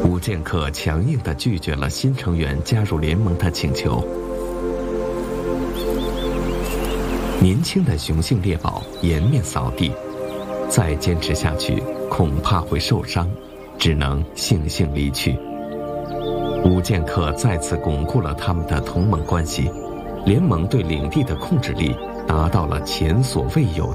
无剑客强硬地拒绝了新成员加入联盟的请求。年轻的雄性猎豹颜面扫地，再坚持下去恐怕会受伤，只能悻悻离去。无剑客再次巩固了他们的同盟关系，联盟对领地的控制力达到了前所未有